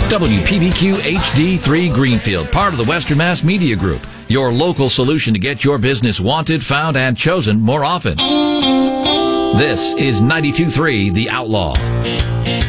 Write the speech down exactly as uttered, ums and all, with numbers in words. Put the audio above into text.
W P B Q H D three Greenfield, part of the Western Mass Media Group, your local solution to get your business wanted, found, and chosen more often. This is ninety-two point three The Outlaw.